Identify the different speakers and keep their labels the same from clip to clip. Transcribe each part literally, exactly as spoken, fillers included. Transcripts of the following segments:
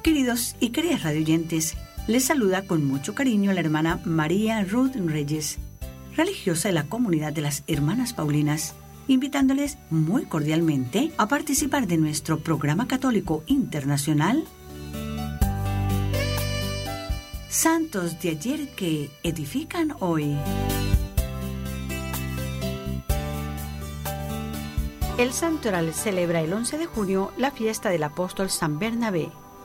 Speaker 1: Queridos y queridas radioyentes, les saluda con mucho cariño la hermana María Ruth Reyes, religiosa de la comunidad de las Hermanas Paulinas, invitándoles muy cordialmente a participar de nuestro programa católico internacional Santos de ayer que edifican hoy. El santoral celebra el once de junio la fiesta del apóstol San Bernabé.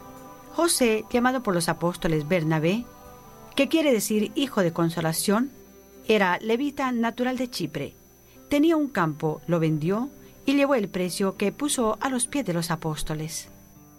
Speaker 1: José, llamado por los apóstoles Bernabé, que quiere decir hijo de consolación, era levita natural de Chipre. Tenía un campo, lo vendió y llevó el precio que puso a los pies de los apóstoles.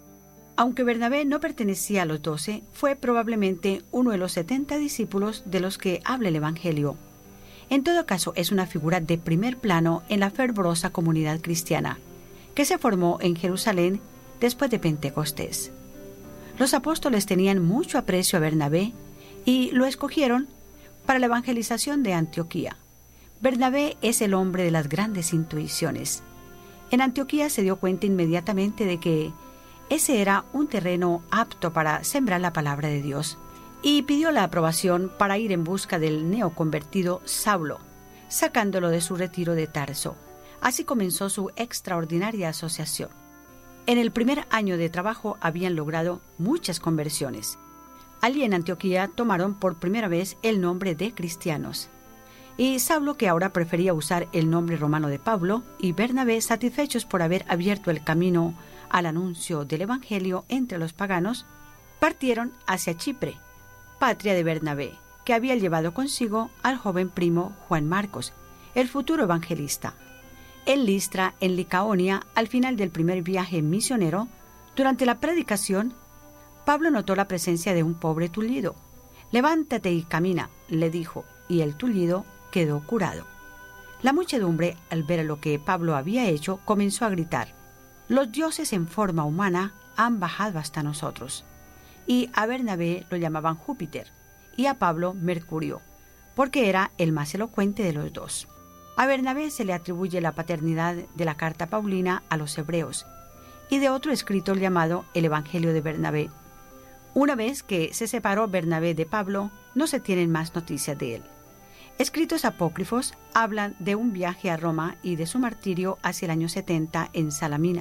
Speaker 1: Aunque Bernabé no pertenecía a los doce, fue probablemente uno de los setenta discípulos de los que habla el Evangelio. En todo caso, es una figura de primer plano en la fervorosa comunidad cristiana, que se formó en Jerusalén después de Pentecostés. Los apóstoles tenían mucho aprecio a Bernabé y lo escogieron para la evangelización de Antioquía. Bernabé es el hombre de las grandes intuiciones. En Antioquía se dio cuenta inmediatamente de que ese era un terreno apto para sembrar la palabra de Dios y pidió la aprobación para ir en busca del neoconvertido Saulo, sacándolo de su retiro de Tarso. Así comenzó su extraordinaria asociación. En el primer año de trabajo habían logrado muchas conversiones. Allí en Antioquía tomaron por primera vez el nombre de cristianos. Y Saulo, que ahora prefería usar el nombre romano de Pablo, y Bernabé, satisfechos por haber abierto el camino al anuncio del Evangelio entre los paganos, partieron hacia Chipre, patria de Bernabé, que había llevado consigo al joven primo Juan Marcos, el futuro evangelista. En Listra, en Licaonia, al final del primer viaje misionero, durante la predicación, Pablo notó la presencia de un pobre tullido. «Levántate y camina», le dijo, y el tullido quedó curado. La muchedumbre, al ver lo que Pablo había hecho, comenzó a gritar: «Los dioses en forma humana han bajado hasta nosotros». Y a Bernabé lo llamaban Júpiter, y a Pablo Mercurio, porque era el más elocuente de los dos. A Bernabé se le atribuye la paternidad de la carta paulina a los hebreos y de otro escrito llamado el Evangelio de Bernabé. Una vez que se separó Bernabé de Pablo, no se tienen más noticias de él. Escritos apócrifos hablan de un viaje a Roma y de su martirio hacia el año setenta en Salamina.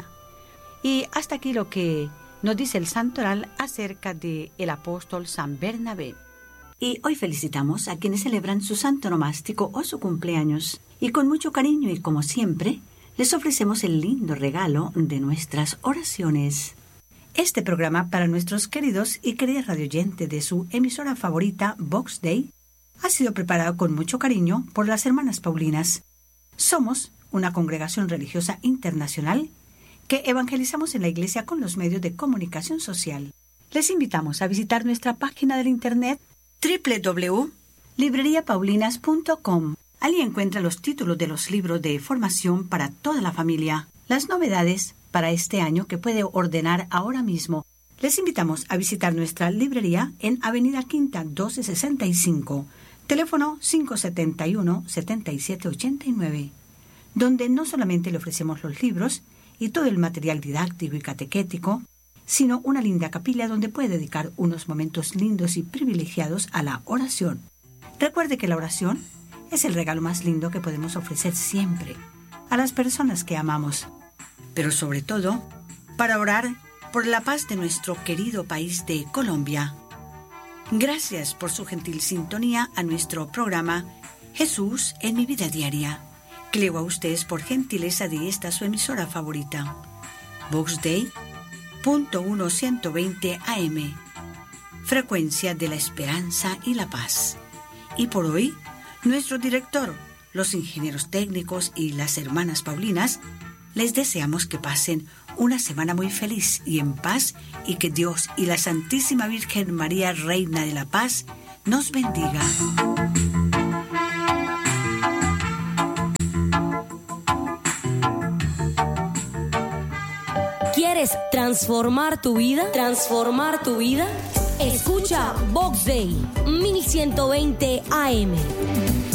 Speaker 1: Y hasta aquí lo que nos dice el santoral acerca de el apóstol San Bernabé. Y hoy felicitamos a quienes celebran su santo nomástico o su cumpleaños. Y con mucho cariño y como siempre, les ofrecemos el lindo regalo de nuestras oraciones. Este programa para nuestros queridos y queridas radioyentes de su emisora favorita, Vox Dei, ha sido preparado con mucho cariño por las Hermanas Paulinas. Somos una congregación religiosa internacional que evangelizamos en la Iglesia con los medios de comunicación social. Les invitamos a visitar nuestra página del internet doble u doble u doble u punto librería paulinas punto com. Allí encuentra los títulos de los libros de formación para toda la familia, las novedades para este año que puede ordenar ahora mismo. Les invitamos a visitar nuestra librería en Avenida Quinta doce sesenta y cinco, teléfono cinco siete uno, siete siete ocho nueve, donde no solamente le ofrecemos los libros y todo el material didáctico y catequético, sino una linda capilla donde puede dedicar unos momentos lindos y privilegiados a la oración. Recuerde que la oración es el regalo más lindo que podemos ofrecer siempre a las personas que amamos, pero sobre todo para orar por la paz de nuestro querido país de Colombia. Gracias por su gentil sintonía a nuestro programa Jesús en mi vida diaria, que leo a ustedes por gentileza de esta su emisora favorita, Vox Dei punto ciento veinte A M, frecuencia de la esperanza y la paz. Y por hoy, nuestro director, los ingenieros técnicos y las hermanas Paulinas, les deseamos que pasen una semana muy feliz y en paz, y que Dios y la Santísima Virgen María, Reina de la Paz, nos bendiga.
Speaker 2: ¿Quieres transformar tu vida? ¿Transformar tu vida? Escucha Vox Dei mil ciento veinte A M.